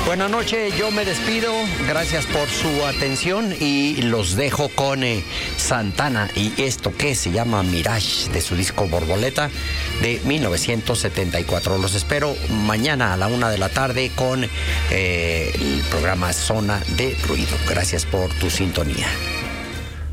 Buenas noches, yo me despido. Gracias por su atención y los dejo con Santana y esto que se llama Mirage de su disco Borboleta de 1974. Los espero mañana a la 1 de la tarde con el programa Zona de Ruido. Gracias por tu sintonía.